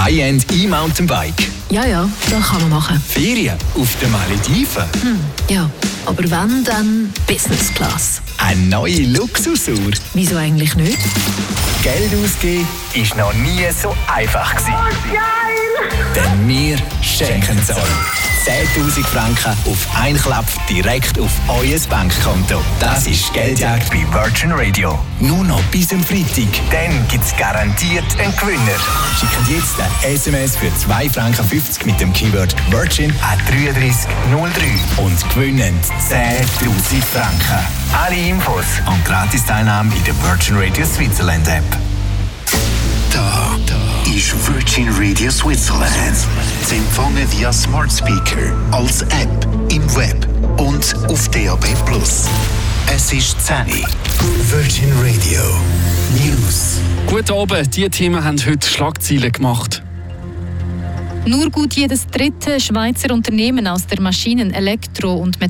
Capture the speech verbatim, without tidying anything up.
High-End E-Mountainbike. Ja, ja, das kann man machen. Ferien auf den Malediven. Hm, ja, aber wenn, dann Business Class. Eine neue Luxusuhr. Wieso eigentlich nicht? Geld ausgeben ist noch nie so einfach gewesen. Oh, geil! Denn wir schenken es euch. zehntausend Franken auf einen Klapp direkt auf euer Bankkonto. Das ist Geldjagd bei Virgin Radio. Nur noch bis am Freitag. Dann gibt es garantiert einen Gewinner. Schickt jetzt ein S M S für zwei Franken fünfzig mit dem Keyword Virgin an drei drei null drei und gewinnen zehntausend Franken. Alle Infos und Gratis-Teilnahme in der Virgin Radio Switzerland App. Da, da ist Virgin Radio Switzerland. Sie empfangen via Smart Speaker, als App, im Web und auf D A B plus. Es ist zehn Uhr. Virgin Radio News. Guten Abend, diese Themen haben heute Schlagzeilen gemacht. Nur gut jedes dritte Schweizer Unternehmen aus der Maschinen-, Elektro- und